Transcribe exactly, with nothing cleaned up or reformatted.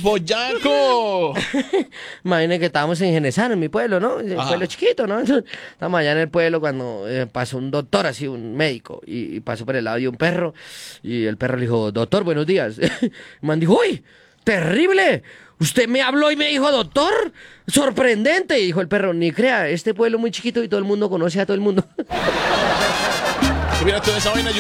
boyaco! Imagínate que estábamos en Genesano, en mi pueblo, ¿no? El Ajá. pueblo chiquito, ¿no? Estamos allá en el pueblo cuando eh, pasó un doctor, así, un médico, y, y pasó por el lado de un perro, y el perro le dijo, doctor, buenos días. El man dijo, ¡uy! ¡Terrible! ¿Usted me habló y me dijo, doctor? ¡Sorprendente! Y dijo el perro, ni crea, este pueblo es muy chiquito y todo el mundo conoce a todo el mundo. Tuviera toda esa vaina, yo